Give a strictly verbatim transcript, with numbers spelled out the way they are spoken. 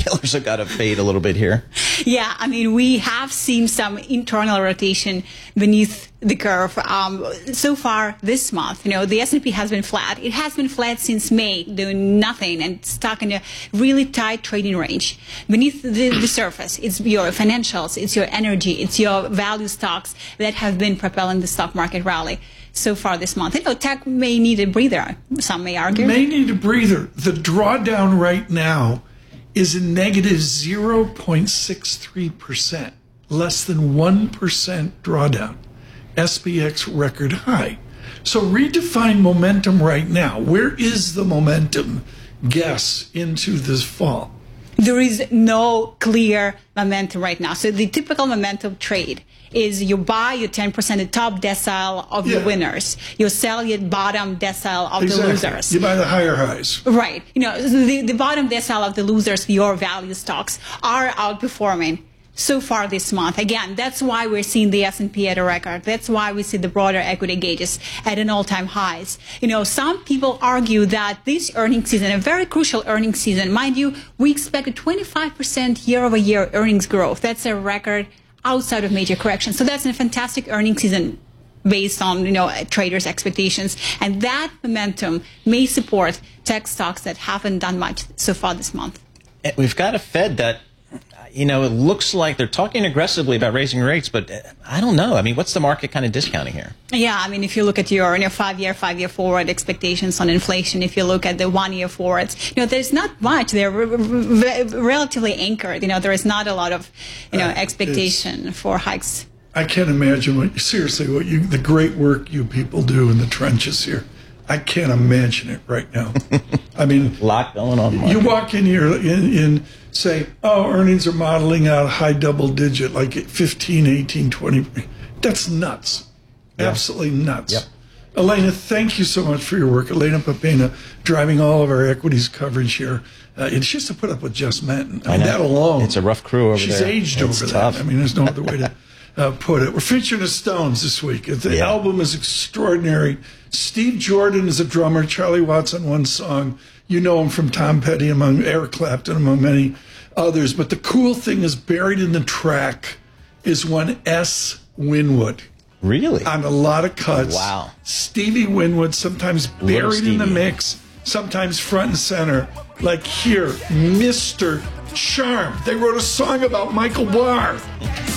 retailers have got to fade a little bit here. Yeah, I mean, we have seen some internal rotation beneath the curve um, so far this month. You know, the S and P has been flat. It has been flat since May, doing nothing and stuck in a really tight trading range. Beneath the, the surface, it's your financials, it's your energy, it's your value stocks that have been propelling the stock market rally so far this month. You know, tech may need a breather, some may argue. May need a breather. The drawdown right now is a negative zero point six three percent, less than one percent drawdown. S P X record high. So redefine momentum right now. Where is the momentum guess into this fall? There is no clear momentum right now. So the typical momentum trade is you buy your ten percent, the top decile of Yeah. the winners. You sell your bottom decile of Exactly. the losers. You buy the higher highs. Right. You know, the, the bottom decile of the losers, your value stocks, are outperforming so far this month. Again, that's why we're seeing the S and P at a record. That's why we see the broader equity gauges at an all-time highs. You know, some people argue that this earnings season, a very crucial earnings season, mind you, we expect a twenty-five percent year-over-year earnings growth. That's a record outside of major corrections. So that's a fantastic earnings season based on, you know, traders' expectations. And that momentum may support tech stocks that haven't done much so far this month. We've got a Fed that, you know, it looks like they're talking aggressively about raising rates, but I don't know. I mean, what's the market kind of discounting here? Yeah, I mean, if you look at your, your five-year, five-year forward expectations on inflation, if you look at the one-year forwards, you know, there's not much. They're re re relatively anchored. You know, there is not a lot of, you know, uh, expectation for hikes. I can't imagine what, seriously, what you, the great work you people do in the trenches here. I can't imagine it right now. I mean, a lot going on. Market. You walk in here in, in say, oh, earnings are modeling out high double digit, like fifteen, eighteen, twenty. That's nuts. Yeah. Absolutely nuts. Yep. Elena, thank you so much for your work. Elena Popena, driving all of our equities coverage here. Uh, and she has to put up with Jess Menton. I, I mean, that alone. It's a rough crew over she's there. She's aged it's over tough. that. I mean, there's no other way to uh, put it. We're featuring the Stones this week. The yeah. album is extraordinary. Steve Jordan is a drummer. Charlie Watts on one song. You know him from Tom Petty, among Eric Clapton, among many others. But the cool thing is, buried in the track is one S. Winwood. Really? On a lot of cuts. Wow. Stevie Winwood, sometimes buried in the mix, sometimes front and center. Like here, Mister Charm. They wrote a song about Michael Barr.